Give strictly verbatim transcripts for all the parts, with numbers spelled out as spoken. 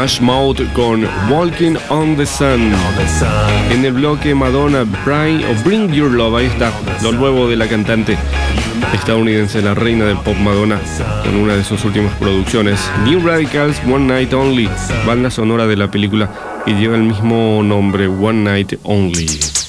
Smash Mouth con Walking on the Sun. En el bloque Madonna, Bring, o Bring Your Love, ahí está, lo nuevo de la cantante estadounidense, la reina del pop Madonna, con una de sus últimas producciones, New Radicals, One Night Only, banda sonora de la película y lleva el mismo nombre, One Night Only.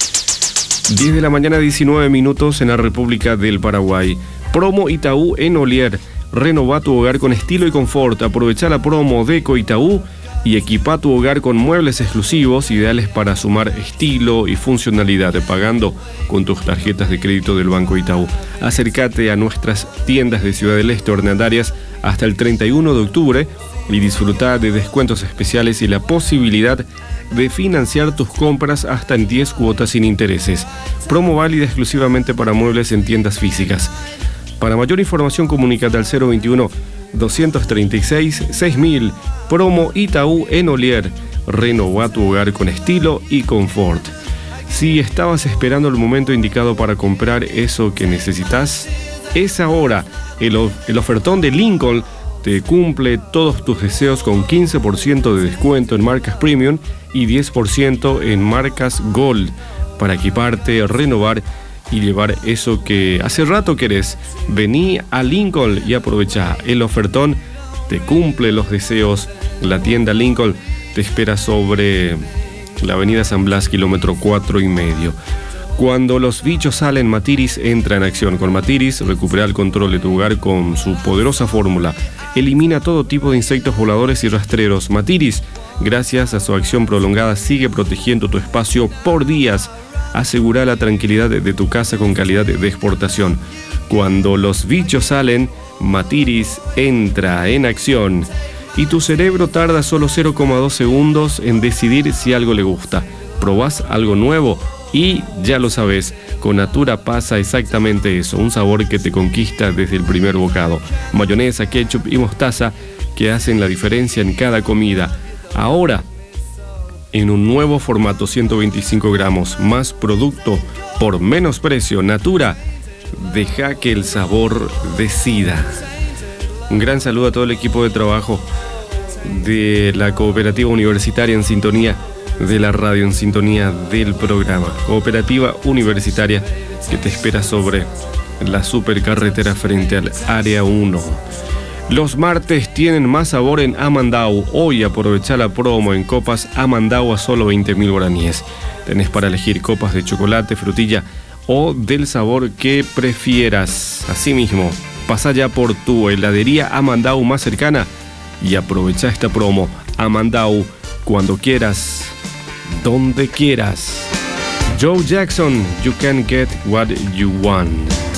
diez de la mañana, diecinueve minutos en la República del Paraguay. Promo Itaú en Olier. Renová tu hogar con estilo y confort. Aprovecha la promo Deco Itaú y equipa tu hogar con muebles exclusivos ideales para sumar estilo y funcionalidad, pagando con tus tarjetas de crédito del Banco Itaú. Acércate a nuestras tiendas de Ciudad del Este ordinarias hasta el treinta y uno de octubre y disfruta de descuentos especiales y la posibilidad de financiar tus compras hasta en diez cuotas sin intereses. Promo válida exclusivamente para muebles en tiendas físicas. Para mayor información, comunícate al cero veintiuno, doscientos treinta y seis, seis mil. Promo Itaú en Olier. Renová tu hogar con estilo y confort. Si estabas esperando el momento indicado para comprar eso que necesitas, es ahora. El, el ofertón de Lincoln te cumple todos tus deseos con quince por ciento de descuento en marcas premium y diez por ciento en marcas Gold para equiparte, renovar y llevar eso que hace rato querés. Vení a Lincoln y aprovecha. El ofertón te cumple los deseos. La tienda Lincoln te espera sobre la avenida San Blas, kilómetro cuatro y medio. Cuando los bichos salen, Matiris entra en acción. Con Matiris, recupera el control de tu hogar con su poderosa fórmula. Elimina todo tipo de insectos voladores y rastreros. Matiris, gracias a su acción prolongada, sigue protegiendo tu espacio por días. Asegura la tranquilidad de tu casa con calidad de exportación. Cuando los bichos salen, Matiris entra en acción. Y tu cerebro tarda solo cero coma dos segundos en decidir si algo le gusta. Probás algo nuevo y ya lo sabes. Con Natura pasa exactamente eso. Un sabor que te conquista desde el primer bocado. Mayonesa, ketchup y mostaza que hacen la diferencia en cada comida. Ahora, en un nuevo formato, ciento veinticinco gramos, más producto por menos precio. Natura, deja que el sabor decida. Un gran saludo a todo el equipo de trabajo de la Cooperativa Universitaria, en sintonía de la radio, en sintonía del programa. Cooperativa Universitaria que te espera sobre la supercarretera frente al área uno. Los martes tienen más sabor en Amandau. Hoy aprovecha la promo en copas Amandau a solo veinte mil guaraníes. Tenés para elegir copas de chocolate, frutilla o del sabor que prefieras. Asimismo, pasa ya por tu heladería Amandau más cercana y aprovecha esta promo. Amandau, cuando quieras, donde quieras. Joe Jackson, You Can Get What You Want.